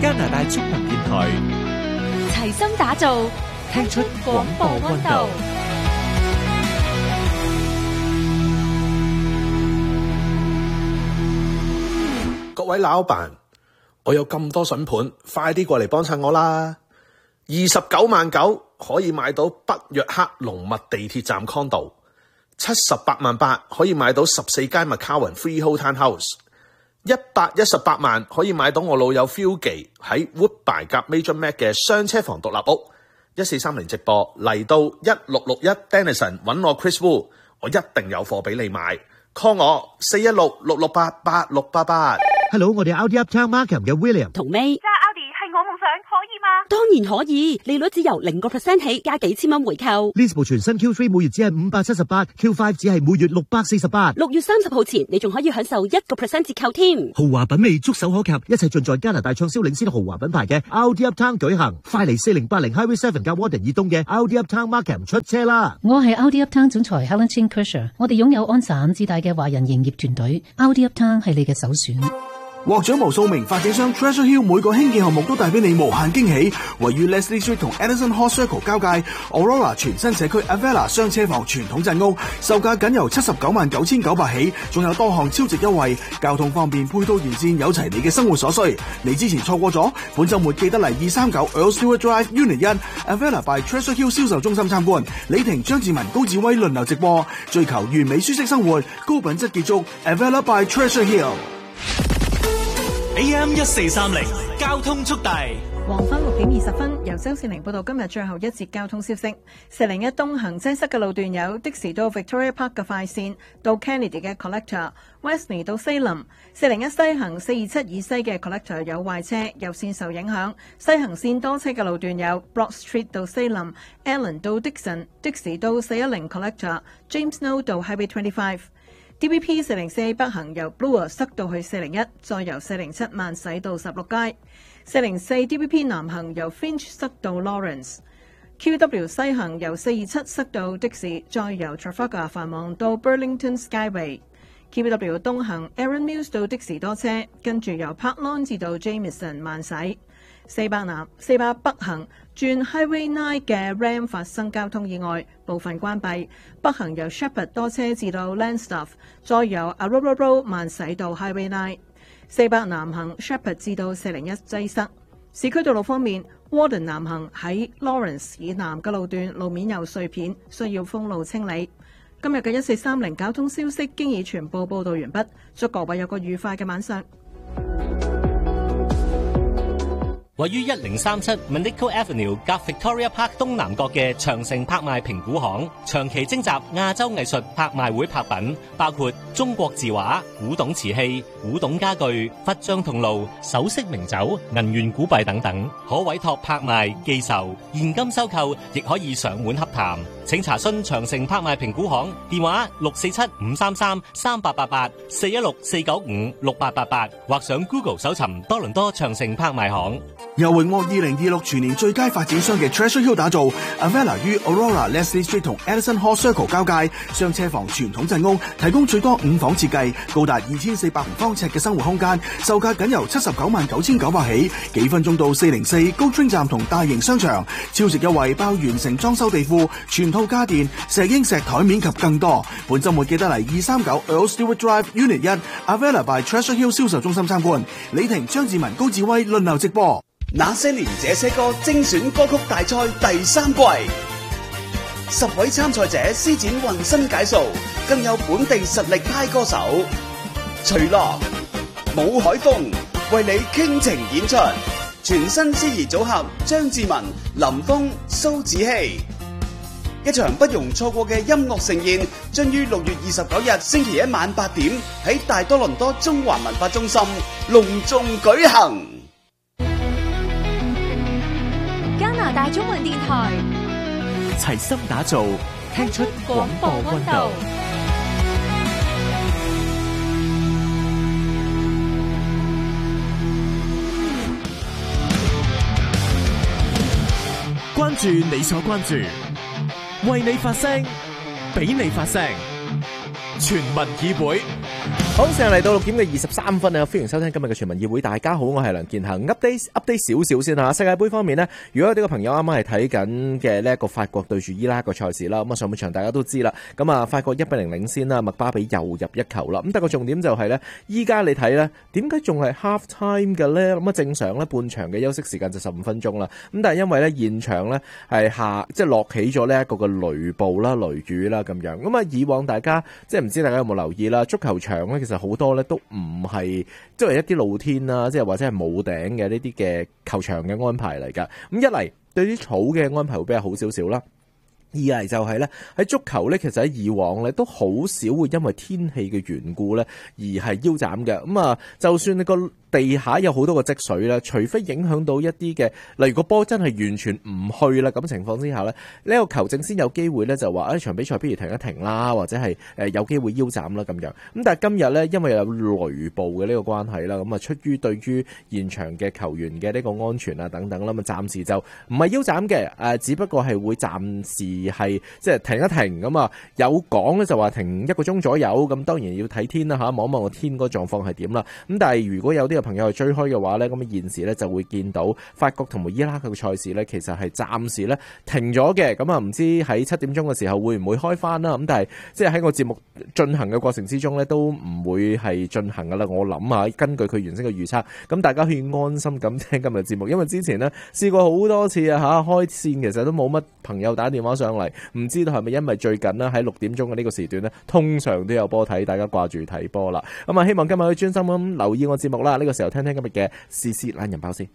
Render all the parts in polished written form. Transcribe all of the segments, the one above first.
加拿大中文電台， 齊心打造， 聽出廣播溫度。 各位老闆，我有咁多筍盤，快啲過嚟幫襯我啦！29.9萬可以買到北約克龍脈地鐵站 condo， 78.8萬可以買到14間 McCowan Freehold Townhouse，118萬可以買到我老友 Philgy 喺 Woodbine 夾 Major Mac 嘅雙車房獨立屋。1430直播嚟到1661 Denison 揾我 Chris Wu， 我一定有貨俾你買。call 我416-668-8688。 Hello， 我哋 Audi Uptown Markham 嘅 William 同 May。 揸 Audi 係我夢想，可以嗎？ 當然可以，利率只由0% 起，加幾千蚊回購。 呢部全新 Q3 每月只係578，Q5 只係每月648。 6月30號前，你仲可以享受1% 折扣添。 豪華品味觸手可及，一切盡在加拿大暢銷領先豪華品牌嘅 Audi Uptown 舉行。快嚟4080 Highway 7加 Warden 以東嘅 Audi Uptown Markham 出車啦！ 我係 Audi Uptown 總裁 Helen Chin Kersher， 我哋擁有安省自大嘅華人營業團隊 ，Audi Uptown 係你嘅首選。 獲獎無數名發展商 Treasure Hill 每個興建項目都帶俾你無限驚喜。位於 Leslie Street 同 Edison Hall Circle 交界 Aurora 全新社區 Avella 雙車房傳統鎮屋，售價僅由799900起，仲有多項超值優惠，交通方便，配套完善，有齊你嘅生活所需。你之前錯過咗，本週末記得嚟239 Earl Stewart Drive Unit 1 Avella by Treasure Hill 銷售中心參觀。李婷、張志文、高志威輪流直播，追求完美舒適生活，高品質結束 Avella by Treasure Hill。AM1430 交通速遞。 黃昏6點20分，由周善玲報道今日最後一節交通消息。401東行擠塞嘅路段有的士到 Victoria Park 嘅快線，到 Kennedy 嘅 Collector、Westney 到西林。401西行427以西嘅 Collector 有壞車，右線受影響。西行線多車嘅路段有 Broad Street 到西林、Allen 到 Dixon、的士到410 Collector、James Snow 到 Highway 25。DBP 404北行由 Bloor 塞到去401，再由407慢駛到16街。404 DBP 南行由 Finch 塞到 Lawrence。QW 西行由427塞到的士，再由 Trafalgar 繁忙到 Burlington Skyway。QW 東行 Aaron Mills 到的士多車，跟住由 Park Lawn 至到 Jameson 慢駛。400北行轉 Highway 9嘅 Ram 發生交通意外，部分關閉。北行由 Shepherd 多車至到 Landstuff， 再由 Aurora Road 慢駛到 Highway 9。400南行 Shepherd 至到401擠塞。市區道路方面 ，Warden 南行喺 Lawrence 以南嘅路段路面有碎片，需要封路清理。今日嘅1430交通消息經已全部報道完畢，祝各位有個愉快嘅晚上。 位於1037 Monaco Avenue 夾 Victoria Park 東南角嘅長城拍賣評估行，長期徵集亞洲藝術拍賣會拍品，包括中國字畫、古董瓷器、古董家具、佛像銅爐、首飾名酒、銀元古幣等等，可委託拍賣、寄售、現金收購，亦可以上門洽談。請查詢長城拍賣評估行電話647-533-3888 416-495-6888，或上 Google 搜尋多倫多長城拍賣行。 由榮獲2026全年最佳發展商嘅 Treasure Hill 打造 Avella 於 Aurora、Leslie Street 同 Edison Hall Circle 交界，雙車房傳統鎮屋，提供最多5房設計，高達2400平方尺嘅生活空間，售價僅由799900起，幾分鐘到404 GO Train 站同大型商場，超值優惠包完成裝修地庫、全套家電、石英石台面及更多。本週末記得嚟239 Earl Stewart Drive Unit 1 Avella by Treasure Hill 銷售中心參觀。李婷、張志文、高志威輪流直播。 那些年這些歌精選歌曲大賽第3季，10位參賽者施展渾身解數，更有本地實力派歌手徐樂、武海峰為你傾情演出，全新司儀組合張志文、林峰、蘇子希，一場不容錯過嘅音樂盛宴，將於6月29日星期一晚8點喺大多倫多中華文化中心隆重舉行。 加拿大中文電台齊心打造，聽出廣播溫度。關注你所關注，為你發聲，俾你發聲，全民議會。 好，時間嚟到6點嘅23分啊！歡迎收聽今日嘅全民議會。大家好，我係梁健恒。update 少少先吓。世界盃方面呢，如果有呢個朋友啱啱係睇緊嘅呢一個法國對住伊拉克嘅賽事啦，咁啊上半場大家都知啦。咁啊法國1-0領先啦，麥巴比又入一球啦。咁但係個重點就係呢，依家你睇呢，點解仲係 half time 嘅呢？咁啊正常呢，半場嘅休息時間就15分鐘啦。咁但係因為呢，現場呢係即係落起咗呢一個嘅雷暴啦、雷雨啦咁樣。咁啊以往大家即係唔知大家有冇留意啦，足球場呢，其實好多呢都唔係即係一啲露天啦，即係或者係冇頂嘅呢啲嘅球場嘅安排嚟㗎。咁一嚟對啲草嘅安排會比較好少少啦。二嚟就係咧，喺足球咧，其實喺以往咧都好少會因為天氣嘅緣故咧而係腰斬嘅。咁啊，就算你個地下有好多個積水啦，除非影響到一啲嘅，例如個波真係完全唔去啦咁情況之下咧，呢個球證先有機會咧就話場比賽不如停一停啦，或者係有機會腰斬啦咁樣。咁但係今日咧，因為有雷暴嘅呢個關係啦，咁啊出於對於現場嘅球員嘅呢個安全啊等等啦，咁啊暫時就唔係腰斬嘅，只不過係會暫時係即係停一停咁啊。有講咧就話停1個鐘左右，咁當然要睇天啦嚇，望一望個天嗰個狀況係點啦。咁但係如果有啲朋友去追開嘅話呢，咁現時呢就會見到法國同埋伊拉克嘅賽事呢，其實係暫時呢停咗嘅。咁啊，唔知喺7點鐘嘅時候會唔會開翻啦？咁但係即係喺個節目進行嘅過程之中呢，都唔會係進行噶啦。我諗下，根據佢原先嘅預測，咁大家可以安心咁聽今日節目，因為之前呢試過好多次啊嚇開線，其實都冇乜朋友打電話上嚟，唔知道係咪因為最近呢喺6點鐘嘅呢個時段呢，通常都有波睇，大家掛住睇波啦。咁啊，希望今日可以專心咁留意我節目啦。呢個時候聽聽今日嘅時事懶人包先。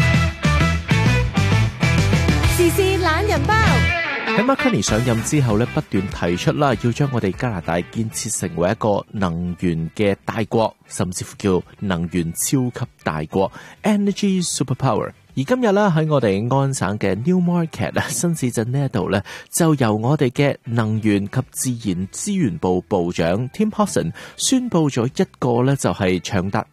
時事懶人包喺 Mark Carney 上任之後咧，不斷提出啦，要將我哋加拿大建設成為一個能源嘅大國，甚至乎叫能源超級大國 （Energy Superpower）。而今日咧喺我哋安省嘅 Newmarket 新市鎮呢一度咧，就由我哋嘅能源及自然資源部部長 Tim Hodgson 宣布咗一個咧就係長達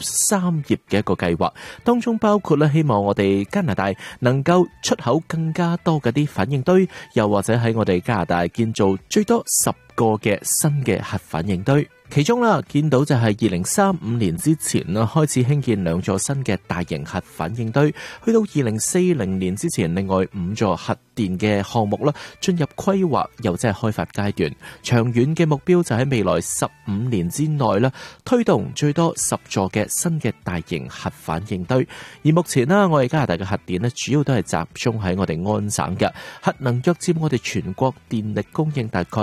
23頁嘅一個計劃，當中包括咧希望我哋加拿大能夠出口更加多嘅啲反應堆，又或者喺我哋加拿大建造最多10個嘅新嘅核反應堆。其中啦，見到就係2035年之前啦，開始興建2座新嘅大型核反應堆，去到2040年之前，另外5座核電嘅項目啦，進入規劃又即係開發階段。長遠嘅目標就喺未來15年之內啦，推動最多10座嘅新嘅大型核反應堆。而目前啦，我哋加拿大嘅核電咧，主要都係集中喺我哋安省嘅，核能約佔我哋全國電力供應大概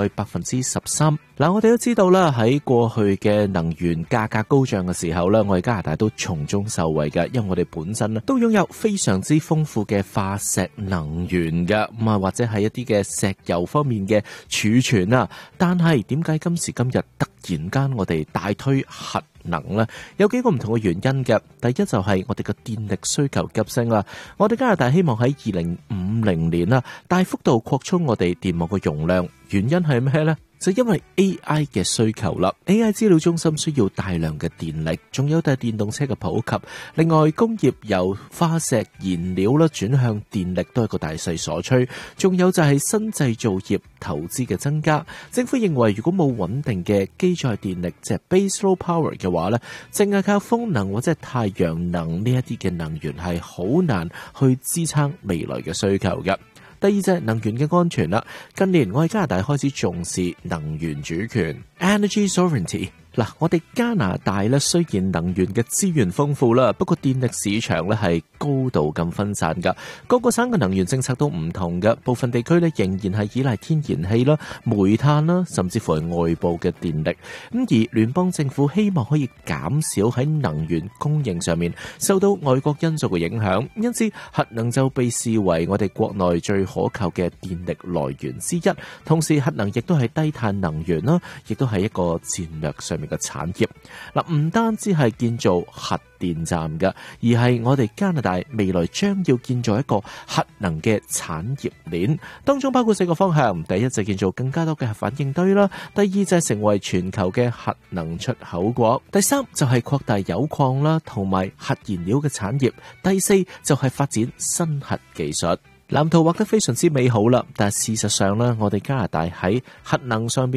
13%。嗱，我哋都知道啦，喺過去嘅能源價格高漲嘅時候咧，我哋加拿大都從中受惠嘅，因為我哋本身咧都擁有非常之豐富嘅化石能源嘅，咁啊或者係一啲嘅石油方面嘅儲存啊。但係點解今時今日突然間我哋大推核能呢？有幾個唔同嘅原因嘅。第一就係我哋嘅電力需求急升啦，我哋加拿大希望喺2050年啦大幅度擴充我哋電網嘅容量。原因係咩呢？就因為 AI 嘅需求啦 ，AI 資料中心需要大量嘅電力，仲有就係電動車嘅普及。另外，工業由化石燃料啦轉向電力都係個大勢所趨。仲有就係新製造業投資嘅增加。政府認為，如果冇穩定嘅基載電力，即係 baseload power 嘅話咧，淨係靠風能或者係太陽能呢一啲嘅能源係好難去支撐未來嘅需求嘅。第二就係能源嘅安全啦。近年我哋加拿大開始重視能源主權 （energy sovereignty）。嗱，我哋加拿大咧雖然能源嘅資源豐富啦，不過電力市場咧係高度咁分散噶，各個省嘅能源政策都唔同嘅，部分地區咧仍然係依賴天然氣啦、煤炭啦，甚至乎係外部嘅電力。咁而聯邦政府希望可以減少喺能源供應上面受到外國因素嘅影響，因此核能就被視為我哋國內最可靠嘅電力來源之一。同時核能亦都係低碳能源啦，亦都係一個戰略上面嘅產業。嗱，唔單止係建造核電站嘅，而係我哋加拿大未來將要建造一個核能嘅產業鏈，當中包括4個方向。第一就建造更加多嘅核反應堆啦，第二就係成為全球嘅核能出口國，第三就係擴大鈾礦啦同埋核燃料嘅產業，第四就係發展新核技術。藍圖畫得非常之美好啦，但係事實上呢，我哋加拿大喺核能上邊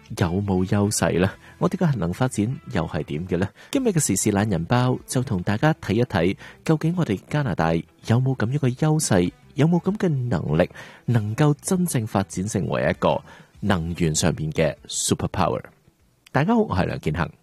有冇優勢呢？我哋嘅核能發展又係點嘅呢？今日嘅時事懶人包就同大家睇一睇，究竟我哋加拿大有冇咁樣嘅優勢，有冇咁嘅能力，能夠真正發展成為一個能源上面嘅 superpower。大家好，我係梁建恒。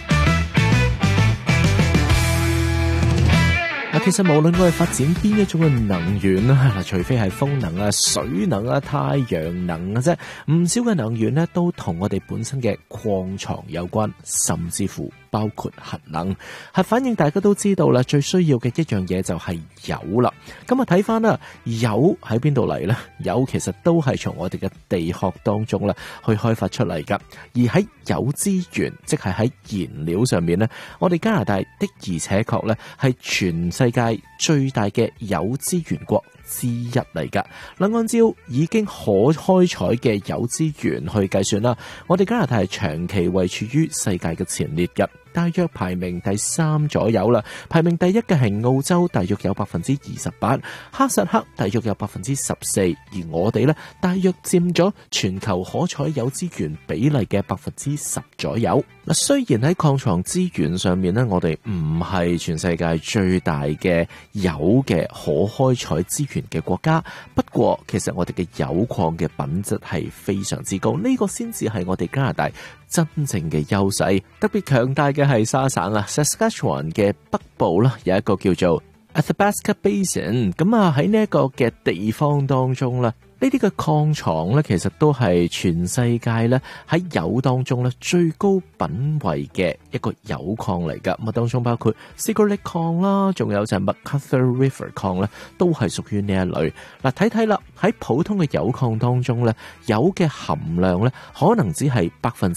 其實無論我哋發展邊一種嘅能源啦，除非係風能啊、水能啊、太陽能啊啫，唔少嘅能源呢都同我哋本身嘅礦床有關，甚至乎包括核能。核反應大家都知道啦，最需要嘅一樣嘢就係鈾啦。咁啊睇翻啦，鈾喺邊度嚟呢？鈾其實都係從我哋嘅地殼當中啦去開發出嚟噶。而喺鈾資源，即係喺燃料上面呢，我哋加拿大的而且確咧係全世界最大嘅鈾資源國之一嚟噶。嗱，按照已經可開採嘅鈾資源去計算啦，我哋加拿大係長期位處於世界嘅前列嘅，大約排名第3左右啦。排名第1嘅係澳洲，大約有 28%， 哈薩克大約有 14%， 而我哋呢，大約佔咗全球可採鈾資源比例嘅 10% 左右。嗱，雖然喺礦床資源上面呢，我哋唔係全世界最大嘅鈾嘅可開採資源嘅國家，不過其實我哋嘅鈾礦嘅品質係非常之高，呢個先至係我哋加拿大真正嘅優勢。特別強大嘅係沙省啊 Saskatchewan 嘅北部啦，有一個叫做 Athabasca Basin。咁啊喺呢一個嘅地方當中啦，呢啲嘅礦床咧，其實都係全世界咧喺鈾當中咧最高品位嘅一個鈾礦嚟噶。咁啊當中包括 Cigar Lake 礦啦，仲有就係 McArthur River 礦咧，都係屬於呢一類。嗱，睇睇啦，喺普通嘅鈾礦當中咧，鈾嘅含量咧可能只係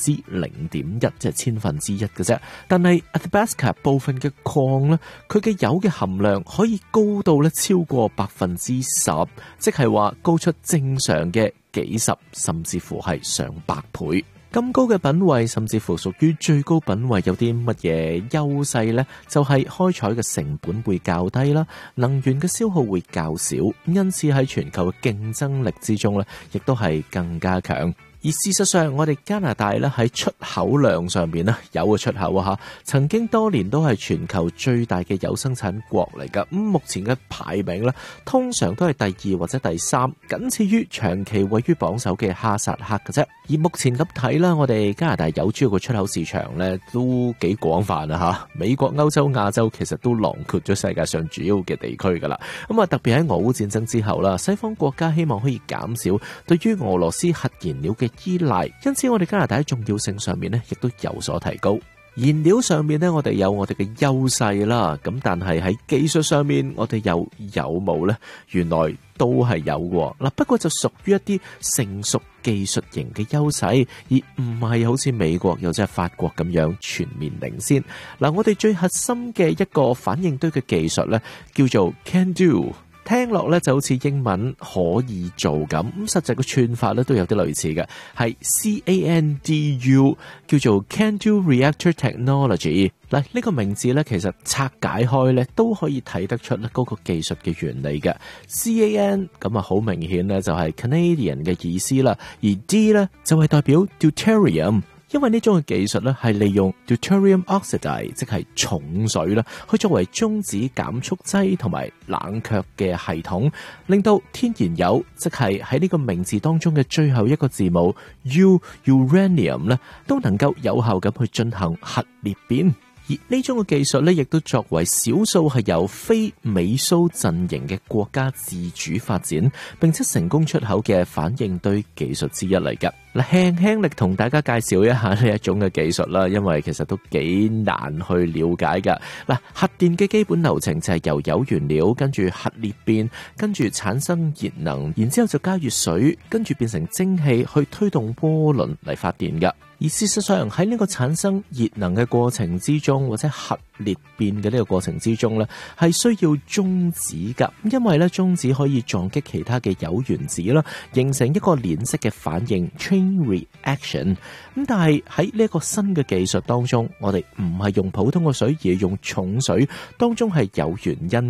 0.1%， 即係1/1000嘅啫。但係 Athabasca 部分嘅礦咧，佢嘅鈾嘅含量可以高到咧超過 10%， 即係話高出正常嘅幾十甚至乎係上百倍。咁高嘅品位甚至乎屬於最高品位，有啲乜嘢優勢呢？就係開採嘅成本會較低啦，能源嘅消耗會較少，因此喺全球嘅競爭力之中呢，亦都係更加強。而事實上，我哋加拿大咧喺出口量上邊咧，鈾嘅出口啊，曾經多年都係全球最大嘅鈾生產國嚟噶。咁目前嘅排名咧，通常都係第2或者第3，僅次於長期位於榜首嘅哈薩克嘅啫。而目前咁睇啦，我哋加拿大鈾主要嘅出口市場咧都幾廣泛啊嚇。美國、歐洲、亞洲其實都囊括咗世界上主要嘅地區噶啦。咁啊，特別喺俄烏戰爭之後啦，西方國家希望可以減少對於俄羅斯核燃料嘅依賴，因此我哋加拿大喺重要性上面呢亦都有所提高。燃料上面呢，我哋有我哋嘅優勢啦，咁但係喺技術上面，我哋有冇呢？原來都係有嘅嗱，不過就屬於一啲成熟技術型嘅優勢，而唔係好似美國又即係法國咁樣全面領先。嗱，我哋最核心嘅一個反應堆嘅技術呢，叫做 Can Do。聽落咧就好似英文可以做咁，實際嘅串法咧都有啲類似嘅，係 CANDU， 叫做 CANDU Reactor Technology。嗱，呢個名字咧其實拆解開咧都可以睇得出咧嗰個技術嘅原理嘅。CAN 咁啊好明顯咧就係 Canadian 嘅意思啦，而 D 咧就係代表 Deuterium。因為呢種嘅技術咧係利用 deuterium oxide， 即係重水啦，去作為中子減速劑同埋冷卻嘅系統，令到天然鈾，即係喺呢個名字當中嘅最後一個字母 uranium 咧，都能夠有效咁去進行核裂變。而呢種嘅技術咧，亦都作為少數係由非美蘇陣營嘅國家自主發展，並且成功出口嘅反應堆技術之一嚟㗎。嗱，輕力同大家介紹一下呢一種嘅技術啦，因為其實都幾難去了解㗎。嗱，核電嘅基本流程就係由鈾原料，跟住核裂變，跟住產生熱能，然之後就加熱水，跟住變成蒸汽去推動渦輪嚟發電㗎。而事實上喺呢個產生熱能嘅過程之中，或者核裂變嘅呢個過程之中呢，係需要中子㗎，因為呢中子可以撞擊其他嘅鈾原子啦，形成一個鏈式嘅反應 chain reaction。咁但係喺呢一個新嘅技術當中，我哋唔係用普通嘅水，而係用重水，當中係有原因嘅。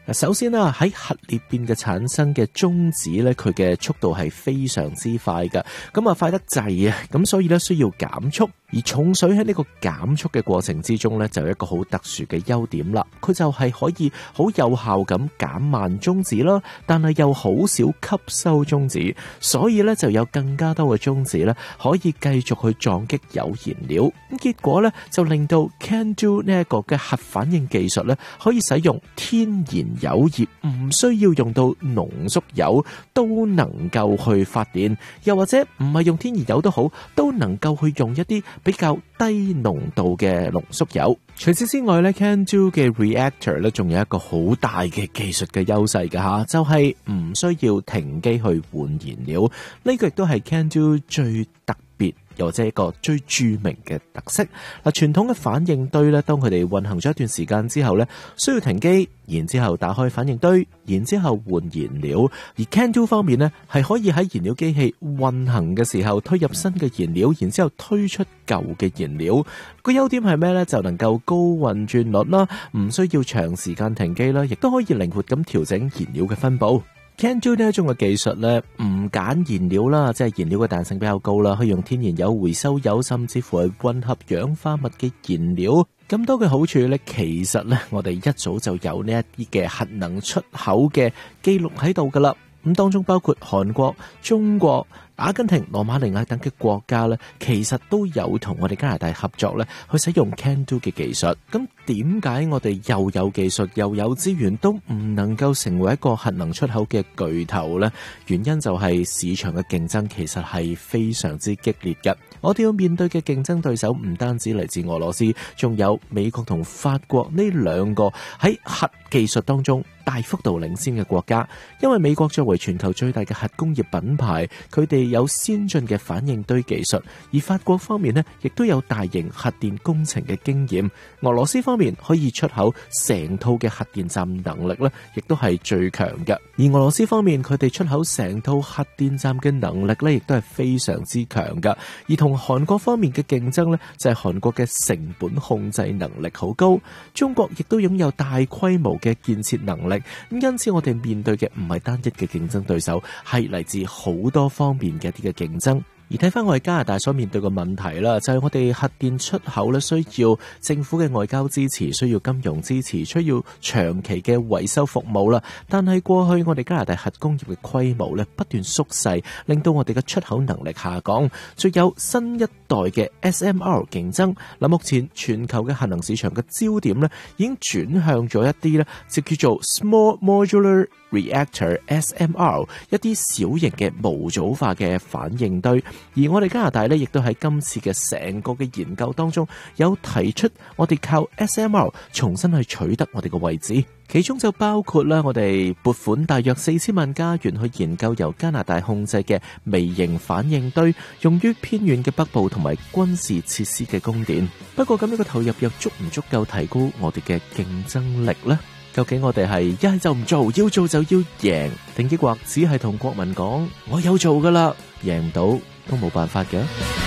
首先啦，喺核裂變嘅產生嘅中子咧，佢嘅速度係非常之快㗎，咁啊快得滯啊，咁所以咧需要減速。而重水喺呢個減速嘅過程之中咧，就有一個好特殊嘅優點啦，佢就係可以好有效咁減慢中子啦，但係又好少吸收中子，所以咧就有更加多嘅中子咧可以繼續去撞擊鈾燃料。咁結果咧就令到 CANDU 呢一個嘅核反應技術咧可以使用天然鈾而唔需要用到濃縮鈾都能夠去發電，又或者唔係用天然鈾都好，都能夠去用一啲比較低濃度嘅濃縮鈾。除此之外咧 CANDU 嘅 reactor 咧仲有一個好大嘅技術嘅優勢㗎吓，就係唔需要停機去換燃料，呢個亦都係 CANDU 最特別又或者一個最著名嘅特色。嗱，傳統嘅反應堆咧，當佢哋運行咗一段時間之後咧，需要停機，然之後打開反應堆，然之後換燃料。而 CANDU 方面咧，係可以喺燃料機器運行嘅時候推入新嘅燃料，然之後推出舊嘅燃料。個優點係咩咧？就能夠高運轉率啦，唔需要長時間停機啦，亦都可以靈活咁調整燃料嘅分佈。CANDU 呢一種嘅技術咧，唔揀燃料啦，即係燃料嘅彈性比較高啦，可以用天然鈾、回收鈾，甚至乎係混合氧化物嘅燃料。咁多嘅好處咧，其實咧我哋一早就有呢一啲嘅核能出口嘅記錄喺度噶啦。咁當中包括韓國、中國、阿根廷、羅馬尼亞等嘅國家咧，其實都有同我哋加拿大合作咧，去使用 CANDU 嘅技術。咁點解我哋又有技術又有資源都唔能夠成為一個核能出口嘅巨頭呢？原因就係市場嘅競爭其實係非常之激烈嘅。我哋要面對嘅競爭對手唔單止嚟自俄羅斯，仲有美國同法國呢兩個喺核技術當中大幅度領先嘅國家。因為美國作為全球最大嘅核工業品牌，佢哋有先進嘅反應堆技術，而法國方面呢，亦都有大型核電工程嘅經驗。俄羅斯方面可以出口成套嘅核電站能力呢，亦都係最強嘅。而俄羅斯方面，佢哋出口成套核電站嘅能力呢，亦都係非常之強嘅。而同韓國方面嘅競爭呢，就係韓國嘅成本控制能力好高，中國亦都擁有大規模嘅建設能力。因此我哋面對嘅唔係單一嘅競爭對手，係嚟自好多方面嘅一啲嘅競爭。而睇翻我哋加拿大所面對嘅問題啦，就係我哋核電出口咧，需要政府嘅外交支持，需要金融支持，需要長期嘅維修服務啦。但係過去我哋加拿大核工業嘅規模咧不斷縮細，令到我哋嘅出口能力下降，仲有新一代嘅 SMR 競爭。嗱，目前全球嘅核能市場嘅焦點咧已經轉向咗一啲咧，就叫做 Small Modular Reactor SMR， 一啲小型嘅模組化嘅反應堆。而我哋加拿大咧，亦都喺今次嘅成個嘅研究當中，有提出我哋靠 SMR 重新去取得我哋嘅位置，其中就包括啦，我哋撥款大約4000萬加元去研究由加拿大控制嘅微型反應堆，用於偏遠嘅北部同埋軍事設施嘅供電。不過咁樣嘅投入又足唔足夠提高我哋嘅競爭力呢？究竟我哋係一係就唔做，要做就要贏，定抑或只係同國民講我有做噶啦，贏唔到都冇辦法嘅。